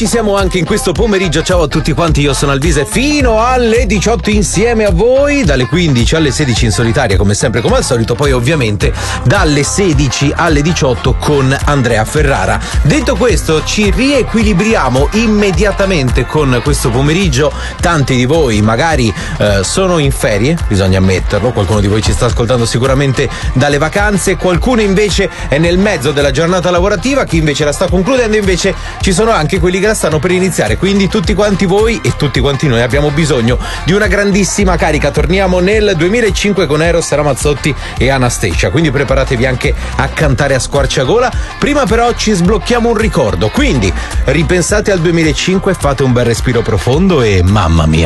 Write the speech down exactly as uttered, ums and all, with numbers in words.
ci siamo anche in questo pomeriggio. Ciao a tutti quanti, io sono Alvise fino alle diciotto insieme a voi, dalle quindici alle sedici in solitaria come sempre, come al solito, poi ovviamente dalle sedici alle diciotto con Andrea Ferrara. Detto questo, ci riequilibriamo immediatamente con questo pomeriggio. Tanti di voi magari eh, sono in ferie, bisogna ammetterlo, qualcuno di voi ci sta ascoltando sicuramente dalle vacanze, qualcuno invece è nel mezzo della giornata lavorativa, chi invece la sta concludendo, invece ci sono anche quelli che la stanno per iniziare, quindi tutti quanti voi e tutti quanti noi abbiamo bisogno di una grandissima carica. Torniamo nel duemilacinque con Eros Ramazzotti e Anastacia, quindi preparatevi anche a cantare a squarciagola. Prima però ci sblocchiamo un ricordo, quindi ripensate al duemilacinque, fate un bel respiro profondo e mamma mia,